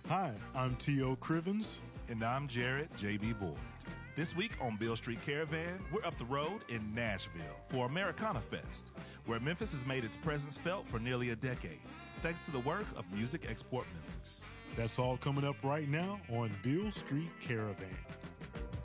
Hi, I'm T.O. Crivens. And I'm Jared J.B. Boyd. This week on Beale Street Caravan, we're up the road in Nashville for Americana Fest, where Memphis has made its presence felt for nearly a decade, thanks to the work of Music Export Memphis. That's all coming up right now on Beale Street Caravan.